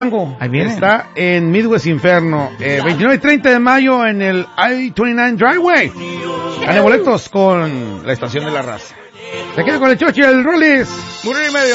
Ahí viene. Está en Midwest Inferno, 29 y 30 de mayo en el I-29 Driveway. Gane boletos con la Estación de la Raza. Se queda con el Chochi y el Rolis. 1:30.